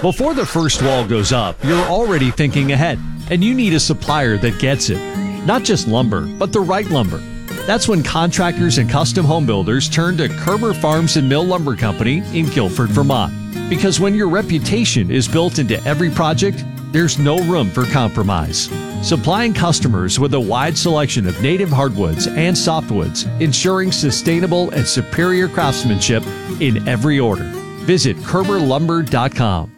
Before the first wall goes up, you're already thinking ahead, and you need a supplier that gets it. Not just lumber, but the right lumber. That's when contractors and custom home builders turn to Kerber Farms and Mill Lumber Company in Guilford, Vermont. Because when your reputation is built into every project, there's no room for compromise. Supplying customers with a wide selection of native hardwoods and softwoods, ensuring sustainable and superior craftsmanship in every order. Visit KerberLumber.com.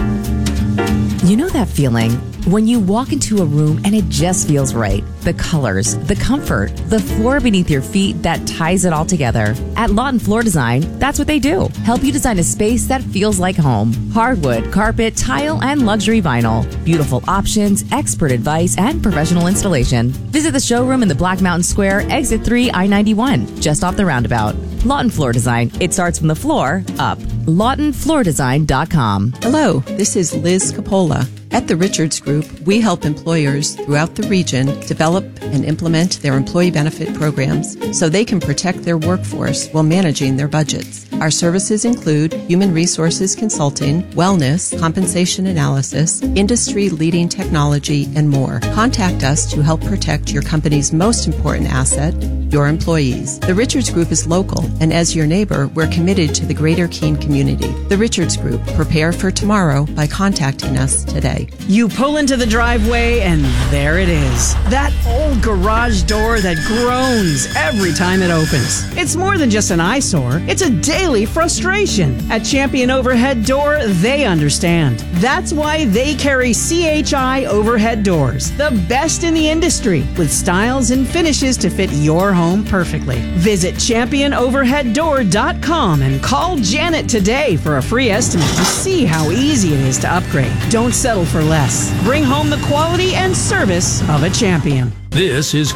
You know that feeling when you walk into a room and it just feels right. The colors, the comfort, the floor beneath your feet that ties it all together. At Lawton Floor Design, that's what they do. Help you design a space that feels like home. Hardwood, carpet, tile, and luxury vinyl. Beautiful options, expert advice, and professional installation. Visit the showroom in the Black Mountain Square, Exit 3, I-91, just off the roundabout. Lawton Floor Design. It starts from the floor up. LawtonFloorDesign.com. Hello, this is Liz Capola. At the Richards Group, we help employers throughout the region develop and implement their employee benefit programs so they can protect their workforce while managing their budgets. Our services include human resources consulting, wellness, compensation analysis, industry-leading technology, and more. Contact us to help protect your company's most important asset, your employees. The Richards Group is local, and as your neighbor, we're committed to the greater Keene community. The Richards Group. Prepare for tomorrow by contacting us today. You pull into the driveway, and there it is. That old garage door that groans every time it opens. It's more than just an eyesore. It's a daily frustration. At Champion Overhead Door, they understand. That's why they carry CHI Overhead Doors, the best in the industry, with styles and finishes to fit your home perfectly. Visit ChampionOverheadDoor.com and call Janet today for a free estimate to see how easy it is to upgrade. Don't settle for less. Bring home the quality and service of a champion. This is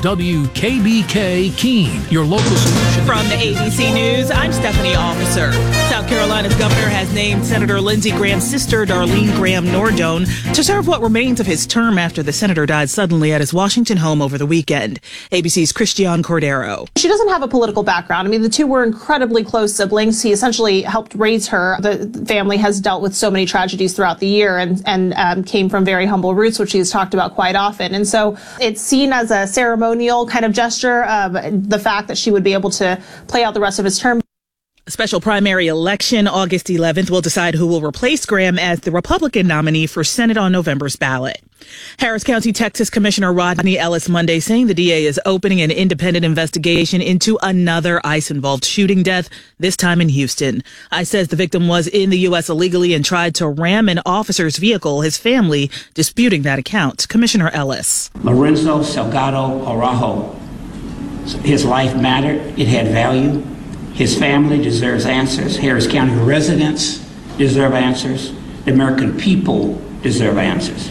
WKBK Keene, your local solution. From the ABC News, I'm Stephanie Officer. South Carolina's governor has named Senator Lindsey Graham's sister, Darlene Graham Nordone, to serve what remains of his term after the senator died suddenly at his Washington home over the weekend. ABC's Christiane Cordero. She doesn't have a political background. I mean, the two were incredibly close siblings. He essentially helped raise her. The family has dealt with so many tragedies throughout the year and came from very humble roots, which he's talked about quite often. And so it's seen as a ceremonial kind of gesture, the fact that she would be able to play out the rest of his term. A special primary election August 11th will decide who will replace Graham as the Republican nominee for Senate on November's ballot. Harris County, Texas Commissioner Rodney Ellis Monday saying the DA is opening an independent investigation into another ICE-involved shooting death, this time in Houston. ICE says the victim was in the U.S. illegally and tried to ram an officer's vehicle, his family disputing that account. Commissioner Ellis. Lorenzo Salgado Araujo, his life mattered. It had value. His family deserves answers. Harris County residents deserve answers. The American people deserve answers.